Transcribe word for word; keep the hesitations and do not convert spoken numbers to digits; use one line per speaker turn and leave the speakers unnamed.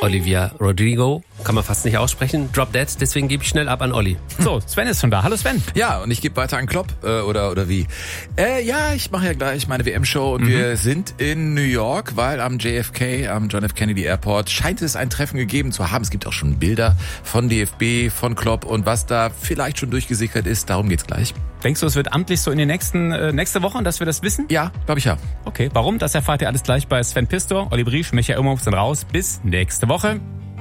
Olivia Rodrigo, kann man fast nicht aussprechen. Drop Dead, deswegen gebe ich schnell ab an Olli.
So, Sven ist schon da. Hallo Sven.
Ja, und ich gebe weiter an Klopp, äh, oder oder wie? Äh, ja, ich mache ja gleich meine W M-Show und mhm. wir sind in New York, weil am J F K, am John F. Kennedy Airport, scheint es ein Treffen gegeben zu haben. Es gibt auch schon Bilder von D F B, von Klopp und was da vielleicht schon durchgesickert ist. Darum geht's gleich.
Denkst du, es wird amtlich so in den nächsten äh, nächste Woche, dass wir das wissen?
Ja, glaube ich ja.
Okay, warum? Das erfahrt ihr alles gleich bei Sven Pistor, Olli Briesch, Michael Imhoff sind raus. Bis nächste Woche.